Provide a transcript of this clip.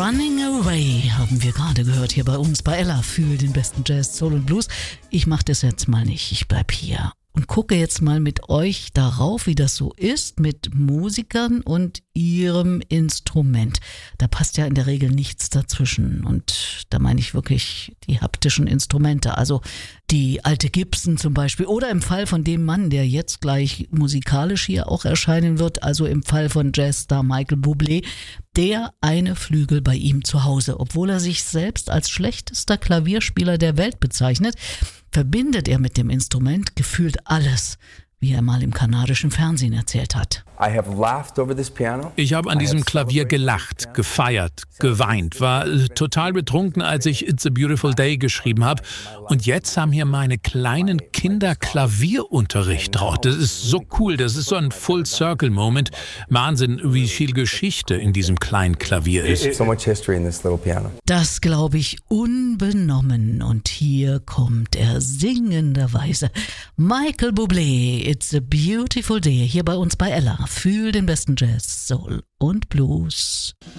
Running Away haben wir gerade gehört hier bei uns bei Ella für den besten Jazz, Soul und Blues. Ich mache das jetzt mal nicht, ich bleib hier und gucke jetzt mal mit euch darauf, wie das so ist mit Musikern und ihrem Instrument. Da passt ja in der Regel nichts dazwischen und da meine ich wirklich die haptischen Instrumente, also die alte Gibson zum Beispiel oder im Fall von dem Mann, der jetzt gleich musikalisch hier auch erscheinen wird, also im Fall von Jazzstar Michael Bublé, der eine Flügel bei ihm zu Hause. Obwohl er sich selbst als schlechtester Klavierspieler der Welt bezeichnet, verbindet er mit dem Instrument gefühlt alles, wie er mal im kanadischen Fernsehen erzählt hat. Ich habe an diesem Klavier gelacht, gefeiert, geweint, war total betrunken, als ich It's a Beautiful Day geschrieben habe. Und jetzt haben hier meine kleinen Kinder Klavierunterricht drauf. Das ist so cool, das ist so ein Full-Circle-Moment. Wahnsinn, wie viel Geschichte in diesem kleinen Klavier ist. Das glaube ich unbenommen. Und hier kommt er singenderweise. Michael Bublé, It's a Beautiful Day, hier bei uns bei Ella. Fühl den besten Jazz, Soul und Blues.